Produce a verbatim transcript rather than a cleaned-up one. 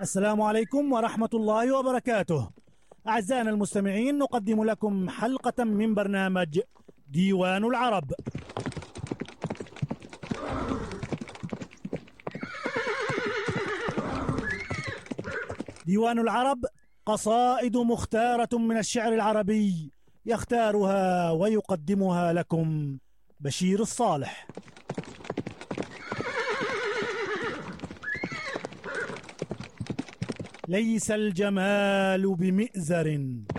السلام عليكم ورحمة الله وبركاته. أعزائنا المستمعين، نقدم لكم حلقة من برنامج ديوان العرب. ديوان العرب قصائد مختارة من الشعر العربي، يختارها ويقدمها لكم بشير الصالح. ليس الجمال بمئزر